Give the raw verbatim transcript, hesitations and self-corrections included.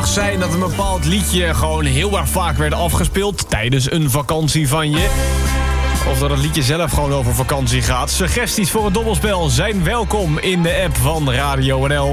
mag zijn dat een bepaald liedje gewoon heel erg vaak werd afgespeeld tijdens een vakantie van je. Of dat het liedje zelf gewoon over vakantie gaat. Suggesties voor het dobbelspel zijn welkom in de app van Radio N L.